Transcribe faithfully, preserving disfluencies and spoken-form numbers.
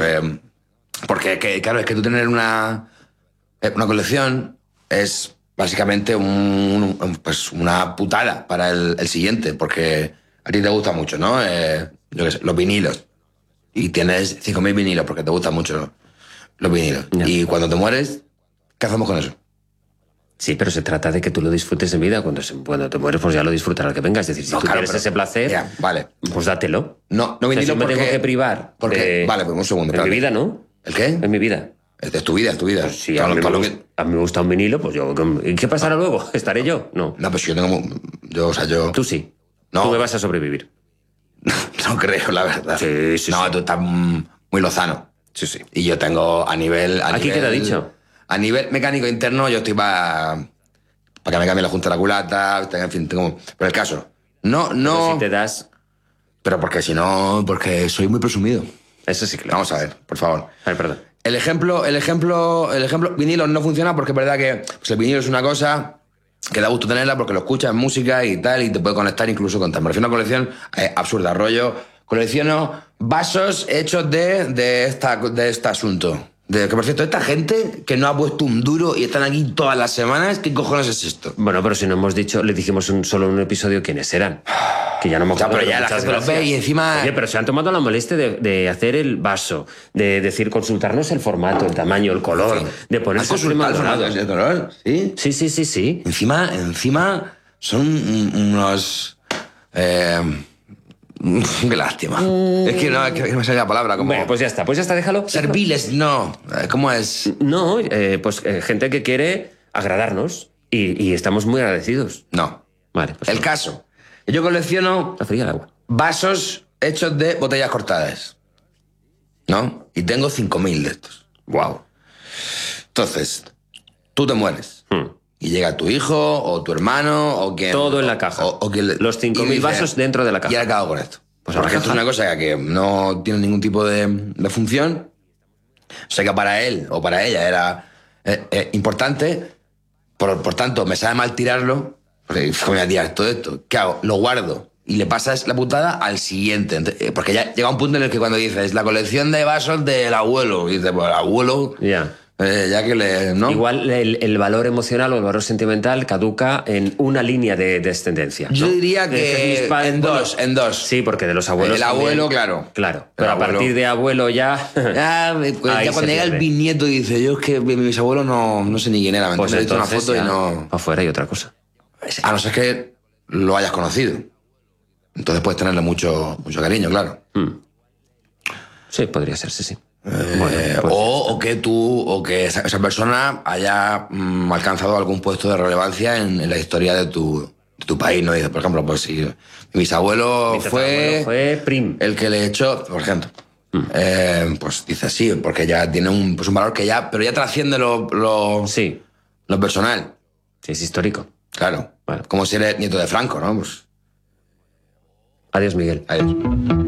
Eh, porque, que, claro, es que tú tener una, una colección es básicamente un, un, pues una putada para el, el siguiente, porque a ti te gusta mucho, ¿no? Eh, yo qué sé, los vinilos. Y tienes cinco mil vinilos porque te gustan mucho los vinilos. Ya. Y cuando te mueres, ¿qué hacemos con eso? Sí, pero se trata de que tú lo disfrutes en vida. Cuando, se, cuando te mueres, pues ya lo disfrutarás que vengas. Es decir, si No, tú claro, tienes pero- ese placer, Ya, vale. pues dátelo. No, no O sea, vinilo si me porque... tengo que privar. porque de- Vale, pues un segundo. En mi espérate. vida, ¿no? ¿El qué? En mi vida. Es es tu vida, es tu vida. Pues sí, Todo a lo- mí, me todo lo gusta, que- a mí me gusta un vinilo, pues yo... ¿Y qué pasará luego? ¿Estaré yo? No. No, pues yo tengo... mu- Yo, o sea, yo... Tú sí. No. Tú me vas a sobrevivir. No creo, la verdad. Sí, sí, No, sí. tú estás mm, muy lozano. Sí, sí. Y yo tengo a nivel... A ¿Aquí nivel, queda dicho? A nivel mecánico interno, yo estoy para... Para que me cambie la junta de la culata, en fin, tengo... Pero el caso, no, no... Pero si te das... Pero porque si no... Porque soy muy presumido. Eso sí que lo... Vamos a ver, por favor. A ver, perdón. El ejemplo, el ejemplo, el ejemplo, vinilo no funciona porque es verdad que pues el vinilo es una cosa que da gusto tenerla porque lo escuchas en música y tal, y te puede conectar incluso con tal. Me refiero a una colección eh, absurda, rollo. Colecciono vasos hechos de, de, esta, de este asunto. De, que por cierto, esta gente que no ha puesto un duro y están aquí todas las semanas, ¿qué cojones es esto? Bueno, pero si no hemos dicho, le dijimos un, solo en un episodio quiénes eran. Que ya no me Ya, acuerdo. pero ya la muchas gente lo ve gracias. y encima- Oye, pero se han tomado la molestia de, de hacer el vaso, de decir, consultarnos el formato, el tamaño, el color, En fin, de ¿has ponerse consultado encima el dorados. formato de color? ¿Sí? Sí, sí, sí, sí. Encima, encima son un- unos... Eh, qué lástima. Es que no, es que no me sale la palabra. Como Bueno, pues ya está, pues ya está, déjalo. serviles, no. Eh, ¿Cómo es? No, eh, pues eh, gente que quiere agradarnos y, y estamos muy agradecidos. No. Vale, pues El no. caso. Yo colecciono Está fría el agua. vasos hechos de botellas cortadas. ¿No? Y tengo cinco mil de estos. Wow. Entonces, tú te mueres. Hmm. Y llega tu hijo o tu hermano o quien... Todo en la o- caja. O, o quien le- Los cinco y mil dice, vasos dentro de la caja. ¿Y ahora qué hago con esto? Pues a la Porque esto es caja. una cosa que no tiene ningún tipo de, de función. O sea que para él o para ella era eh, eh, importante. Por, por tanto, me sabe mal tirarlo. Porque ¿cómo voy a tirar todo esto? ¿Qué hago? Lo guardo. Y le pasas la putada al siguiente. Ent- eh, Porque ya llega un punto en el que cuando dices la colección de vasos del abuelo. Y dices, pues el abuelo... Ya. eh, ya que le... ¿no? Igual el, el valor emocional o el valor sentimental caduca en una línea de descendencia. Yo ¿no? diría De que mis padres- en dos, en dos. Sí, porque de los abuelos. El también. abuelo, claro. Claro. El Pero a abuelo. partir de abuelo ya. Ya, eh, pues, Ahí ya se cuando llega el pierde. bisnieto y dice, yo es que mi bisabuelo no, no sé ni quién era, me Pues he visto una entonces foto ya, y no... afuera hay otra cosa. A no ser que lo hayas conocido. Entonces puedes tenerle mucho, mucho cariño, claro. Sí, podría ser, sí, sí. Eh, pues- o, o que tú, o que esa, esa persona haya mm, alcanzado algún puesto de relevancia en, en la historia de tu, de tu país, ¿no? Dices, por ejemplo, pues si mi bisabuelo Mi fue, tatarabuelo fue prim. el que le echó, por ejemplo. Eh, pues dice sí, porque ya tiene un, pues un valor que ya, pero ya trasciende lo, lo, Sí, lo personal. sí, es histórico. Claro. Vale. Como si eres nieto de Franco, ¿no? Pues, Adiós, Miguel. adiós.